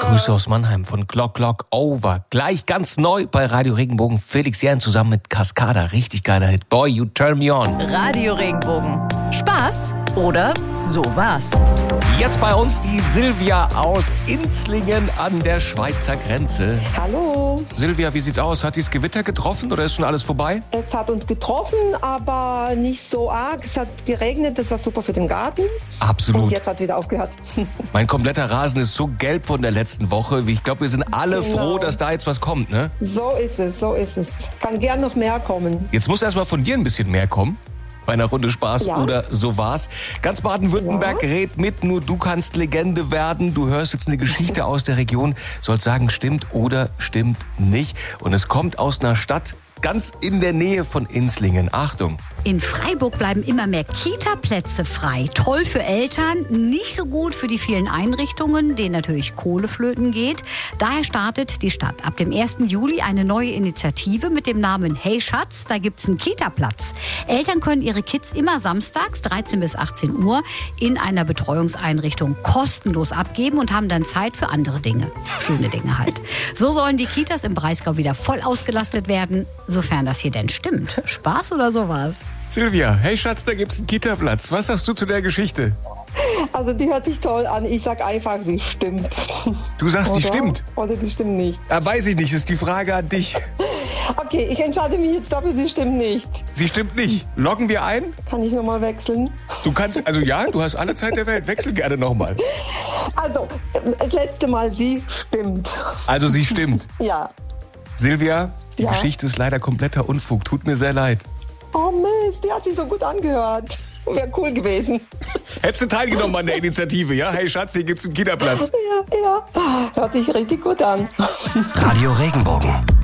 Grüße aus Mannheim von Glock Over. Gleich ganz neu bei Radio Regenbogen. Felix Jähn zusammen mit Cascada. Richtig geiler Hit. Boy, you turn me on. Radio Regenbogen. Spaß oder so war's. Jetzt bei uns die Silvia aus Inzlingen an der Schweizer Grenze. Hallo. Silvia, wie sieht's aus? Hat dieses Gewitter getroffen oder ist schon alles vorbei? Es hat uns getroffen, aber nicht so arg. Es hat geregnet, das war super für den Garten. Absolut. Und jetzt hat es wieder aufgehört. Mein kompletter Rasen ist so gelb von der letzten Woche. Ich glaube, wir sind alle froh, dass da jetzt was kommt, ne? So ist es. Kann gern noch mehr kommen. Jetzt muss erst mal von dir ein bisschen mehr kommen. Bei einer Runde Spaß oder so war's. Ganz Baden-Württemberg gerät mit, nur du kannst Legende werden. Du hörst jetzt eine Geschichte aus der Region, sollst sagen, stimmt oder stimmt nicht. Und es kommt aus einer Stadt ganz in der Nähe von Inzlingen. Achtung. In Freiburg bleiben immer mehr Kita-Plätze frei. Toll für Eltern, nicht so gut für die vielen Einrichtungen, denen natürlich Kohle flöten geht. Daher startet die Stadt ab dem 1. Juli eine neue Initiative mit dem Namen Hey Schatz, da gibt's einen Kita-Platz. Eltern können ihre Kids immer samstags 13 bis 18 Uhr in einer Betreuungseinrichtung kostenlos abgeben und haben dann Zeit für andere Dinge. Schöne Dinge halt. So sollen die Kitas im Breisgau wieder voll ausgelastet werden, sofern das hier denn stimmt. Spaß oder sowas? Silvia, hey Schatz, da gibt's einen Kita-Platz. Was sagst du zu der Geschichte? Also die hört sich toll an. Ich sag einfach, sie stimmt. Du sagst, die stimmt? Oder die stimmt nicht. Weiß ich nicht, ist die Frage an dich. Okay, ich entscheide mich jetzt dafür, sie stimmt nicht. Sie stimmt nicht. Loggen wir ein? Kann ich nochmal wechseln? Du kannst, also ja, du hast alle Zeit der Welt. Wechsel gerne nochmal. Also, das letzte Mal, sie stimmt. Also sie stimmt. Ja. Silvia, die Geschichte ist leider kompletter Unfug. Tut mir sehr leid. Oh Mist, die hat sich so gut angehört. Wäre cool gewesen. Hättest du teilgenommen an der Initiative, ja? Hey Schatz, hier gibt's einen Kita-Platz. Ja. Hört sich richtig gut an. Radio Regenbogen.